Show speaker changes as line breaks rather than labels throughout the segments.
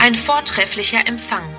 Ein vortrefflicher Empfang.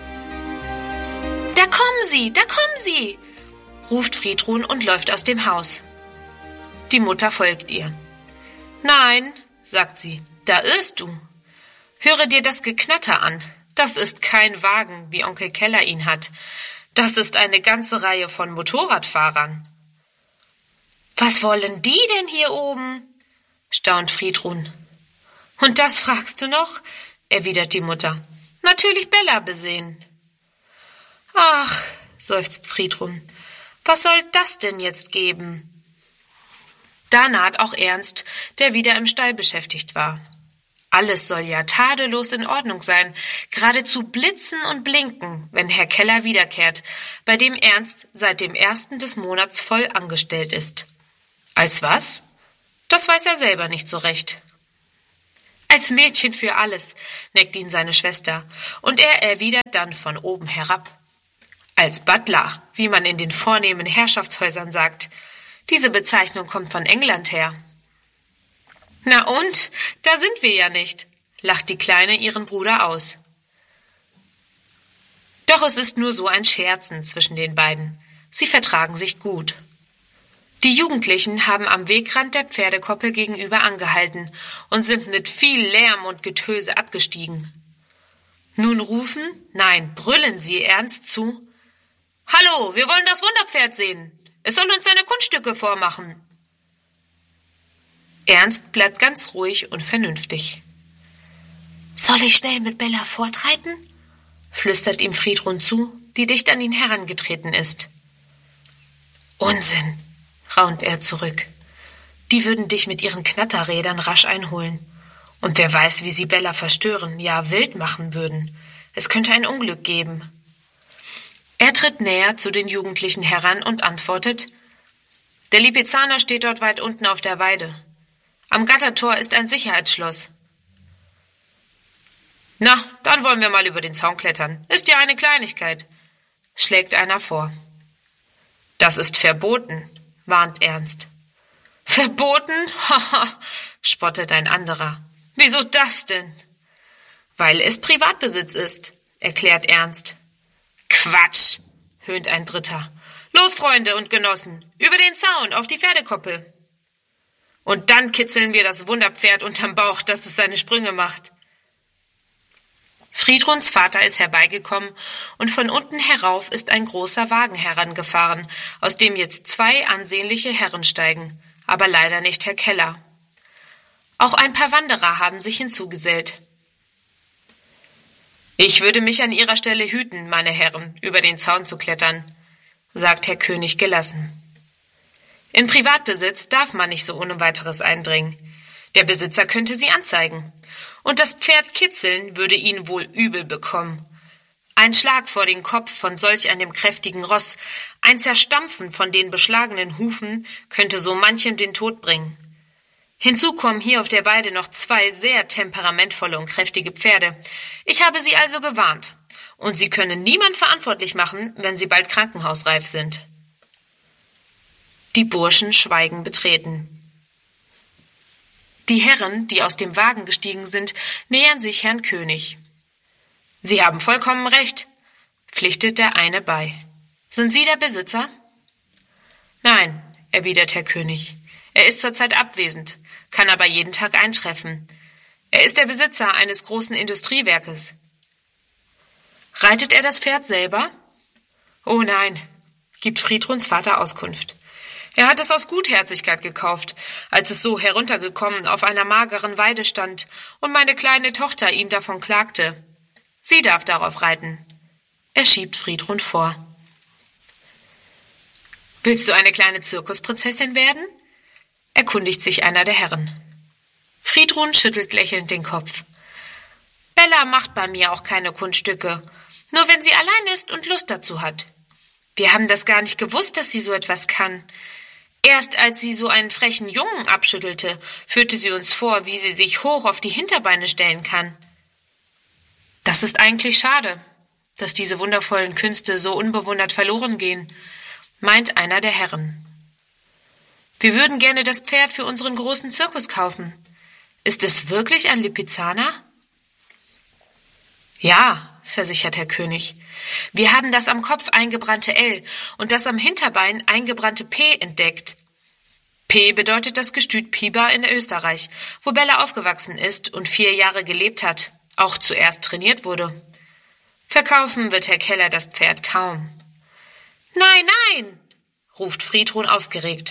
Da kommen Sie, ruft Friedrun und läuft aus dem Haus. Die Mutter folgt ihr. Nein, sagt sie, da irrst du. Höre dir das Geknatter an. Das ist kein Wagen, wie Onkel Keller ihn hat. Das ist eine ganze Reihe von Motorradfahrern. Was wollen die denn hier oben? Staunt Friedrun. Und das fragst du noch? Erwidert die Mutter. Natürlich Bella besehen. Ach, seufzt Friedrun, was soll das denn jetzt geben? Da naht auch Ernst, der wieder im Stall beschäftigt war. Alles soll ja tadellos in Ordnung sein, geradezu blitzen und blinken, wenn Herr Keller wiederkehrt, bei dem Ernst seit dem 1. des Monats voll angestellt ist. Als was? Das weiß er selber nicht so recht. Als Mädchen für alles, neckt ihn seine Schwester, und er erwidert dann von oben herab. Als Butler, wie man in den vornehmen Herrschaftshäusern sagt. Diese Bezeichnung kommt von England her. Na und? Da sind wir ja nicht, lacht die Kleine ihren Bruder aus. Doch es ist nur so ein Scherzen zwischen den beiden. Sie vertragen sich gut. Die Jugendlichen haben am Wegrand der Pferdekoppel gegenüber angehalten und sind mit viel Lärm und Getöse abgestiegen. Nun rufen, nein, brüllen sie Ernst zu. Hallo, wir wollen das Wunderpferd sehen. Es soll uns seine Kunststücke vormachen. Ernst bleibt ganz ruhig und vernünftig. Soll ich schnell mit Bella fortreiten? Flüstert ihm Friedrun zu, die dicht an ihn herangetreten ist. Unsinn, raunt er zurück. Die würden dich mit ihren Knatterrädern rasch einholen. Und wer weiß, wie sie Bella verstören, ja wild machen würden. Es könnte ein Unglück geben. Er tritt näher zu den Jugendlichen heran und antwortet, der Lipizzaner steht dort weit unten auf der Weide. Am Gattertor ist ein Sicherheitsschloss. Na, dann wollen wir mal über den Zaun klettern. Ist ja eine Kleinigkeit, schlägt einer vor. Das ist verboten, warnt Ernst. Verboten? Haha, spottet ein anderer. Wieso das denn? Weil es Privatbesitz ist, erklärt Ernst. Quatsch, höhnt ein Dritter. Los, Freunde und Genossen, über den Zaun auf die Pferdekoppel. Und dann kitzeln wir das Wunderpferd unterm Bauch, dass es seine Sprünge macht. Friedruns Vater ist herbeigekommen und von unten herauf ist ein großer Wagen herangefahren, aus dem jetzt 2 ansehnliche Herren steigen, aber leider nicht Herr Keller. Auch ein paar Wanderer haben sich hinzugesellt. Ich würde mich an Ihrer Stelle hüten, meine Herren, über den Zaun zu klettern, sagt Herr König gelassen. In Privatbesitz darf man nicht so ohne weiteres eindringen. Der Besitzer könnte Sie anzeigen. Und das Pferd kitzeln würde ihn wohl übel bekommen. Ein Schlag vor den Kopf von solch einem kräftigen Ross, ein Zerstampfen von den beschlagenen Hufen könnte so manchem den Tod bringen. Hinzu kommen hier auf der Weide noch 2 sehr temperamentvolle und kräftige Pferde. Ich habe Sie also gewarnt. Und Sie können niemand verantwortlich machen, wenn Sie bald krankenhausreif sind. Die Burschen schweigen betreten. Die Herren, die aus dem Wagen gestiegen sind, nähern sich Herrn König. Sie haben vollkommen recht, pflichtet der eine bei. Sind Sie der Besitzer? Nein, erwidert Herr König. Er ist zurzeit abwesend, kann aber jeden Tag eintreffen. Er ist der Besitzer eines großen Industriewerkes. Reitet er das Pferd selber? Oh nein, gibt Friedruns Vater Auskunft. Er hat es aus Gutherzigkeit gekauft, als es so heruntergekommen auf einer mageren Weide stand und meine kleine Tochter ihm davon klagte. Sie darf darauf reiten. Er schiebt Friedrun vor. Willst du eine kleine Zirkusprinzessin werden? Erkundigt sich einer der Herren. Friedrun schüttelt lächelnd den Kopf. Bella macht bei mir auch keine Kunststücke, nur wenn sie allein ist und Lust dazu hat. Wir haben das gar nicht gewusst, dass sie so etwas kann. Erst als sie so einen frechen Jungen abschüttelte, führte sie uns vor, wie sie sich hoch auf die Hinterbeine stellen kann. Das ist eigentlich schade, dass diese wundervollen Künste so unbewundert verloren gehen, meint einer der Herren. Wir würden gerne das Pferd für unseren großen Zirkus kaufen. Ist es wirklich ein Lipizzaner? Ja, versichert Herr König. Wir haben das am Kopf eingebrannte L und das am Hinterbein eingebrannte P entdeckt. P bedeutet das Gestüt Piber in Österreich, wo Bella aufgewachsen ist und 4 Jahre gelebt hat, auch zuerst trainiert wurde. Verkaufen wird Herr Keller das Pferd kaum. Nein, nein, ruft Friedrun aufgeregt.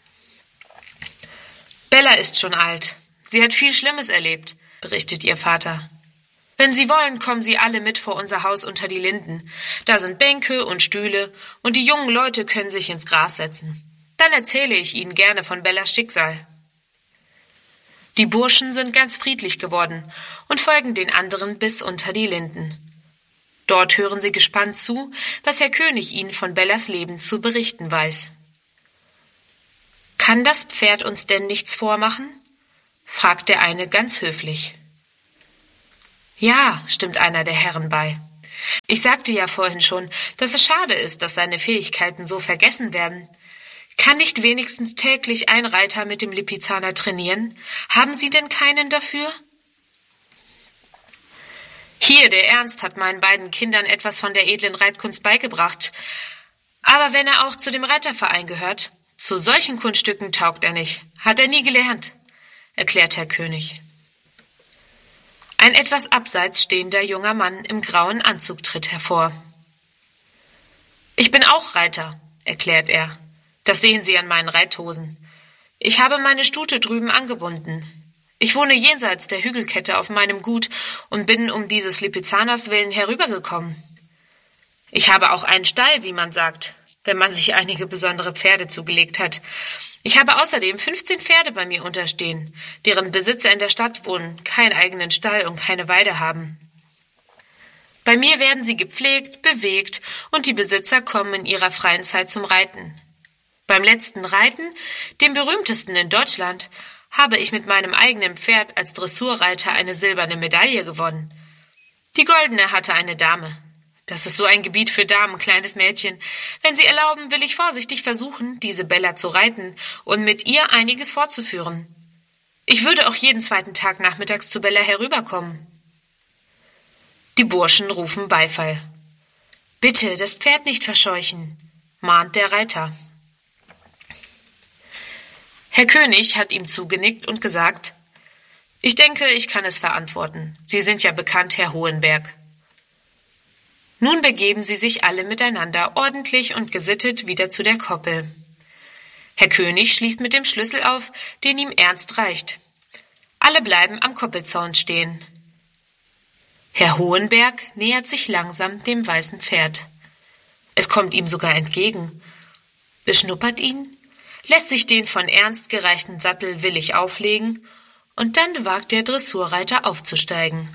Bella ist schon alt. Sie hat viel Schlimmes erlebt, berichtet ihr Vater. Wenn Sie wollen, kommen Sie alle mit vor unser Haus unter die Linden. Da sind Bänke und Stühle und die jungen Leute können sich ins Gras setzen. Dann erzähle ich Ihnen gerne von Bellas Schicksal. Die Burschen sind ganz friedlich geworden und folgen den anderen bis unter die Linden. Dort hören sie gespannt zu, was Herr König ihnen von Bellas Leben zu berichten weiß. »Kann das Pferd uns denn nichts vormachen?« fragt der eine ganz höflich. »Ja«, stimmt einer der Herren bei. »Ich sagte ja vorhin schon, dass es schade ist, dass seine Fähigkeiten so vergessen werden. Kann nicht wenigstens täglich ein Reiter mit dem Lipizzaner trainieren? Haben Sie denn keinen dafür?« »Hier, der Ernst hat meinen beiden Kindern etwas von der edlen Reitkunst beigebracht. Aber wenn er auch zu dem Reiterverein gehört, zu solchen Kunststücken taugt er nicht. Hat er nie gelernt«, erklärt Herr König. Ein etwas abseits stehender junger Mann im grauen Anzug tritt hervor. »Ich bin auch Reiter«, erklärt er. »Das sehen Sie an meinen Reithosen. Ich habe meine Stute drüben angebunden. Ich wohne jenseits der Hügelkette auf meinem Gut und bin um dieses Lipizzaners willen herübergekommen. Ich habe auch einen Stall, wie man sagt, wenn man sich einige besondere Pferde zugelegt hat. Ich habe außerdem 15 Pferde bei mir unterstehen, deren Besitzer in der Stadt wohnen, keinen eigenen Stall und keine Weide haben. Bei mir werden sie gepflegt, bewegt und die Besitzer kommen in ihrer freien Zeit zum Reiten. Beim letzten Reiten, dem berühmtesten in Deutschland, habe ich mit meinem eigenen Pferd als Dressurreiter eine silberne Medaille gewonnen. Die goldene hatte eine Dame. Das ist so ein Gebiet für Damen, kleines Mädchen. Wenn Sie erlauben, will ich vorsichtig versuchen, diese Bella zu reiten und mit ihr einiges fortzuführen. Ich würde auch jeden 2. Tag nachmittags zu Bella herüberkommen.« Die Burschen rufen Beifall. »Bitte, das Pferd nicht verscheuchen«, mahnt der Reiter. Herr König hat ihm zugenickt und gesagt, »Ich denke, ich kann es verantworten. Sie sind ja bekannt, Herr Hohenberg.« Nun begeben sie sich alle miteinander ordentlich und gesittet wieder zu der Koppel. Herr König schließt mit dem Schlüssel auf, den ihm Ernst reicht. Alle bleiben am Koppelzaun stehen. Herr Hohenberg nähert sich langsam dem weißen Pferd. Es kommt ihm sogar entgegen, beschnuppert ihn, lässt sich den von Ernst gereichten Sattel willig auflegen und dann wagt der Dressurreiter aufzusteigen.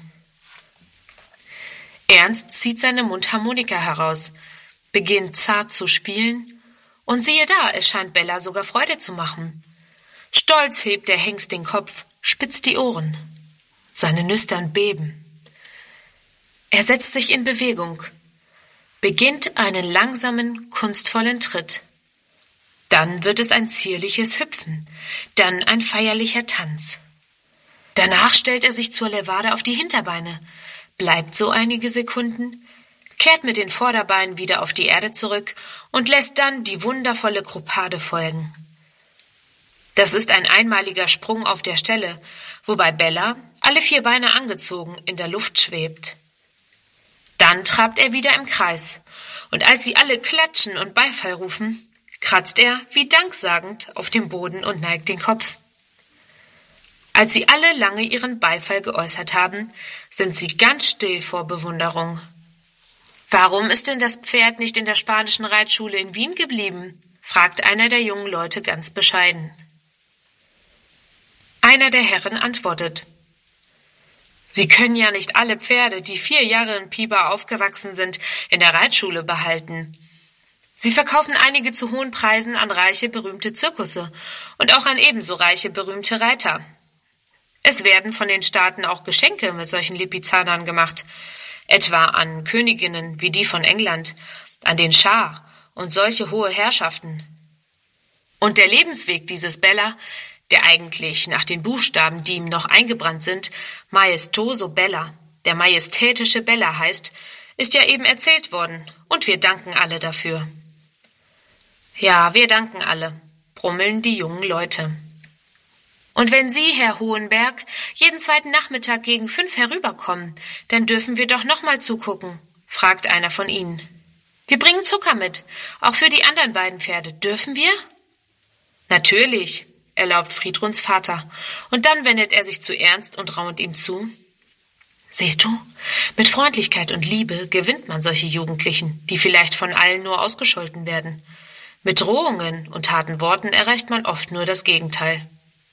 Ernst zieht seine Mundharmonika heraus, beginnt zart zu spielen und siehe da, es scheint Bella sogar Freude zu machen. Stolz hebt der Hengst den Kopf, spitzt die Ohren. Seine Nüstern beben. Er setzt sich in Bewegung, beginnt einen langsamen, kunstvollen Tritt. Dann wird es ein zierliches Hüpfen, dann ein feierlicher Tanz. Danach stellt er sich zur Levade auf die Hinterbeine, bleibt so einige Sekunden, kehrt mit den Vorderbeinen wieder auf die Erde zurück und lässt dann die wundervolle Croupade folgen. Das ist ein einmaliger Sprung auf der Stelle, wobei Bella, alle 4 Beine angezogen, in der Luft schwebt. Dann trabt er wieder im Kreis, und als sie alle klatschen und Beifall rufen, kratzt er, wie danksagend, auf dem Boden und neigt den Kopf. Als sie alle lange ihren Beifall geäußert haben, sind sie ganz still vor Bewunderung. »Warum ist denn das Pferd nicht in der spanischen Reitschule in Wien geblieben?« fragt einer der jungen Leute ganz bescheiden. Einer der Herren antwortet, »Sie können ja nicht alle Pferde, die 4 Jahre in Piber aufgewachsen sind, in der Reitschule behalten. Sie verkaufen einige zu hohen Preisen an reiche, berühmte Zirkusse und auch an ebenso reiche, berühmte Reiter. Es werden von den Staaten auch Geschenke mit solchen Lipizzanern gemacht, etwa an Königinnen wie die von England, an den Schah und solche hohe Herrschaften. Und der Lebensweg dieses Bella, der eigentlich nach den Buchstaben, die ihm noch eingebrannt sind, Maestoso Bella, der majestätische Bella heißt, ist ja eben erzählt worden, und wir danken alle dafür. Ja, wir danken alle, brummeln die jungen Leute. Und wenn Sie, Herr Hohenberg, jeden zweiten Nachmittag gegen 5 herüberkommen, dann dürfen wir doch noch mal zugucken, fragt einer von ihnen. Wir bringen Zucker mit, auch für die anderen beiden Pferde. Dürfen wir? Natürlich, erlaubt Friedruns Vater, und dann wendet er sich zu Ernst und raunt ihm zu. Siehst du, mit Freundlichkeit und Liebe gewinnt man solche Jugendlichen, die vielleicht von allen nur ausgescholten werden. Mit Drohungen und harten Worten erreicht man oft nur das Gegenteil.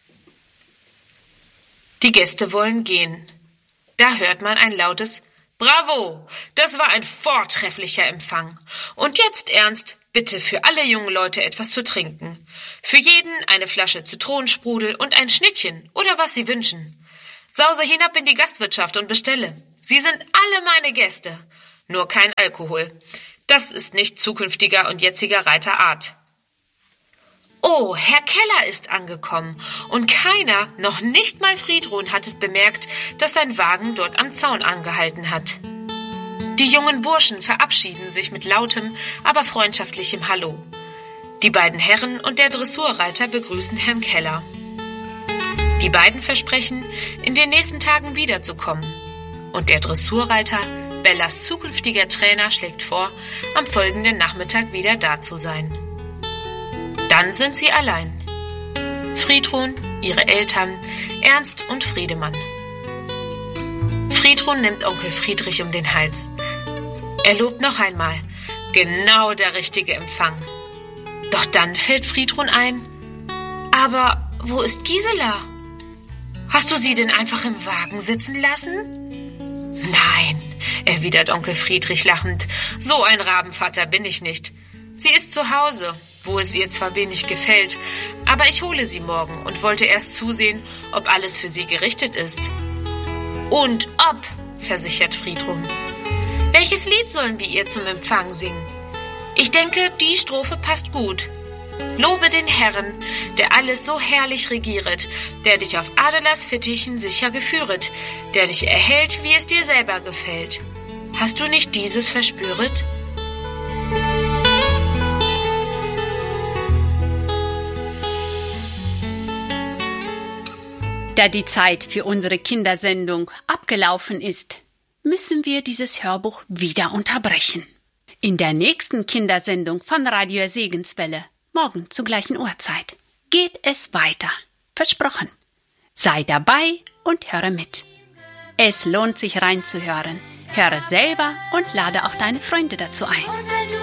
Die Gäste wollen gehen. Da hört man ein lautes »Bravo! Das war ein vortrefflicher Empfang. Und jetzt, Ernst, bitte für alle jungen Leute etwas zu trinken. Für jeden eine Flasche Zitronensprudel und ein Schnittchen oder was Sie wünschen. Sause hinab in die Gastwirtschaft und bestelle. Sie sind alle meine Gäste. Nur kein Alkohol. Das ist nicht zukünftiger und jetziger Reiter Art.« Oh, Herr Keller ist angekommen, und keiner, noch nicht mal Friedrun, hat es bemerkt, dass sein Wagen dort am Zaun angehalten hat. Die jungen Burschen verabschieden sich mit lautem, aber freundschaftlichem Hallo. Die beiden Herren und der Dressurreiter begrüßen Herrn Keller. Die beiden versprechen, in den nächsten Tagen wiederzukommen. Und der Dressurreiter, Bellas zukünftiger Trainer, schlägt vor, am folgenden Nachmittag wieder da zu sein. Dann sind sie allein. Friedrun, ihre Eltern, Ernst und Friedemann. Friedrun nimmt Onkel Friedrich um den Hals. Er lobt noch einmal. Genau der richtige Empfang. Doch dann fällt Friedrun ein. Aber wo ist Gisela? Hast du sie denn einfach im Wagen sitzen lassen? Nein, erwidert Onkel Friedrich lachend. So ein Rabenvater bin ich nicht. Sie ist zu Hause, wo es ihr zwar wenig gefällt, aber ich hole sie morgen und wollte erst zusehen, ob alles für sie gerichtet ist. Und ob, versichert Friedrun. Welches Lied sollen wir ihr zum Empfang singen? Ich denke, die Strophe passt gut. Lobe den Herrn, der alles so herrlich regieret, der dich auf Adelers Fittichen sicher geführet, der dich erhält, wie es dir selber gefällt. Hast du nicht dieses verspüret?
Da die Zeit für unsere Kindersendung abgelaufen ist, müssen wir dieses Hörbuch wieder unterbrechen. In der nächsten Kindersendung von Radio Segenswelle, morgen zur gleichen Uhrzeit, geht es weiter. Versprochen. Sei dabei und höre mit. Es lohnt sich reinzuhören. Höre selber und lade auch deine Freunde dazu ein.